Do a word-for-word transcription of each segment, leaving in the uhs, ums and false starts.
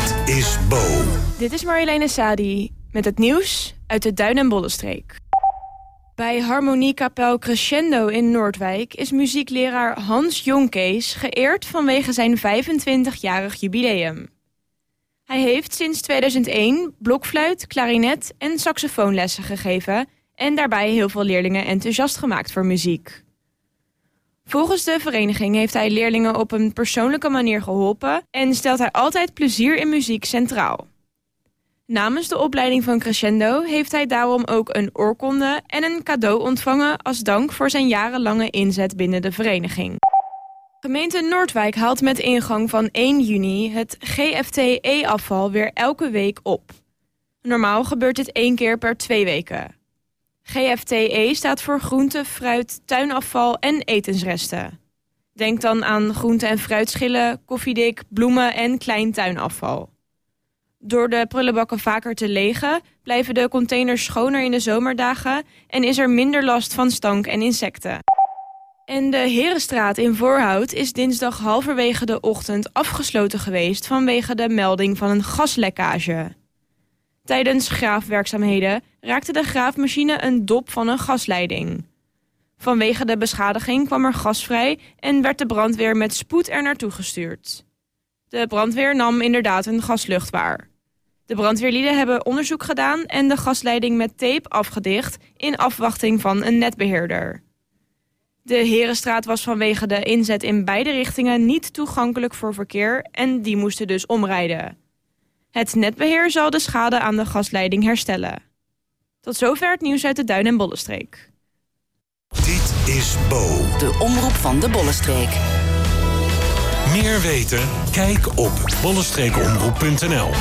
Dit is Bo. Dit is Marjoleine Sadi met het nieuws uit de Duin- en Bollenstreek. Bij Harmoniekapel Crescendo in Noordwijk is muziekleraar Hans Jonkees geëerd vanwege zijn vijfentwintigjarig jubileum. Hij heeft sinds tweeduizend één blokfluit, klarinet en saxofoonlessen gegeven en daarbij heel veel leerlingen enthousiast gemaakt voor muziek. Volgens de vereniging heeft hij leerlingen op een persoonlijke manier geholpen en stelt hij altijd plezier in muziek centraal. Namens de opleiding van Crescendo heeft hij daarom ook een oorkonde en een cadeau ontvangen als dank voor zijn jarenlange inzet binnen de vereniging. Gemeente Noordwijk haalt met ingang van één juni het G F T E-afval weer elke week op. Normaal gebeurt dit één keer per twee weken. G F T E staat voor groente, fruit, tuinafval en etensresten. Denk dan aan groente- en fruitschillen, koffiedik, bloemen en klein tuinafval. Door de prullenbakken vaker te legen, blijven de containers schoner in de zomerdagen en is er minder last van stank en insecten. En de Herenstraat in Voorhout is dinsdag halverwege de ochtend afgesloten geweest vanwege de melding van een gaslekkage. Tijdens graafwerkzaamheden raakte de graafmachine een dop van een gasleiding. Vanwege de beschadiging kwam er gas vrij en werd de brandweer met spoed er naartoe gestuurd. De brandweer nam inderdaad een gaslucht waar. De brandweerlieden hebben onderzoek gedaan en de gasleiding met tape afgedicht in afwachting van een netbeheerder. De Herenstraat was vanwege de inzet in beide richtingen niet toegankelijk voor verkeer en die moesten dus omrijden. Het netbeheer zal de schade aan de gasleiding herstellen. Tot zover het nieuws uit de Duin- en Bollenstreek. Dit is Bo. De omroep van de Bollenstreek. Meer weten? Kijk op bollenstreekomroep punt n l.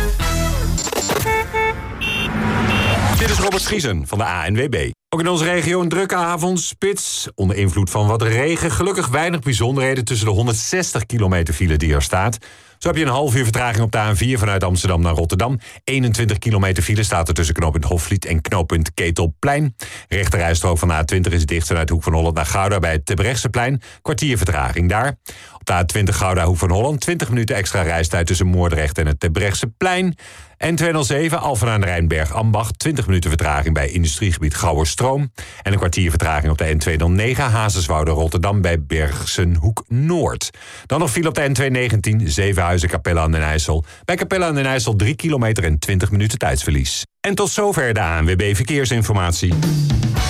Dit is Robert Schiesen van de A N W B. Ook in onze regio een drukke avondspits. Onder invloed van wat regen. Gelukkig weinig bijzonderheden tussen de honderdzestig kilometer file die er staat. Zo heb je een half uur vertraging op de A N vier vanuit Amsterdam naar Rotterdam. eenentwintig kilometer file staat er tussen knooppunt Hofvliet en knooppunt Ketelplein. Rechterrijstrook van de A twintig is dicht vanuit Hoek van Holland naar Gouda bij het Terbrechtseplein. Kwartier vertraging daar. Op de A twintig Gouda Hoek van Holland. twintig minuten extra reistijd tussen Moordrecht en het Terbrechtseplein. N tweehonderdzeven Alphen aan de Rijn Bergambacht. twintig minuten vertraging bij industriegebied Gouwerstroom. En een kwartier vertraging op de N tweehonderdnegen Hazenswoude Rotterdam bij Bergsenhoek Noord. Dan nog file op de N tweehonderdnegentien Zevenhuizen Capelle aan den IJssel. Bij Capelle aan den IJssel drie kilometer en twintig minuten tijdsverlies. En tot zover de A N W B Verkeersinformatie.